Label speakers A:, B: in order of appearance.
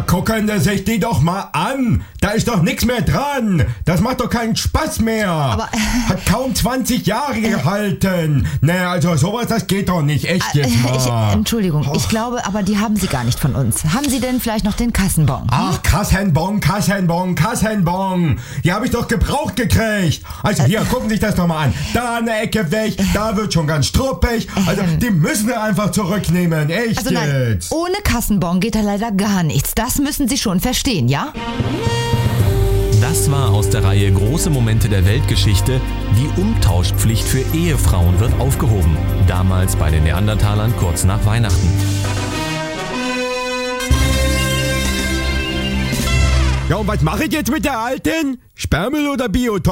A: gucken Sie sich die doch mal an. Da ist doch nichts mehr dran. Das macht doch keinen Spaß mehr.
B: Aber,
A: Hat kaum 20 Jahre gehalten. Ne, also sowas, das geht doch nicht. Echt jetzt mal.
B: Entschuldigung, ich glaube, aber die haben Sie gar nicht von uns. Haben Sie denn vielleicht noch den Kassenbon?
A: Ach, Kassenbon. Die habe ich doch gebraucht gekriegt. Also hier, gucken Sie sich das doch mal an. Da eine Ecke weg, da wird schon ganz struppig. Also die müssen wir einfach zurücknehmen. Echt
B: Also nein,
A: jetzt.
B: ohne Kassenbon geht da leider gar nichts. Das müssen Sie schon verstehen, ja?
C: Das war aus der Reihe Große Momente der Weltgeschichte. Die Umtauschpflicht für Ehefrauen wird aufgehoben. Damals bei den Neandertalern kurz nach Weihnachten.
A: Ja, und was mache ich jetzt mit der Alten? Sperrmüll oder Bioton?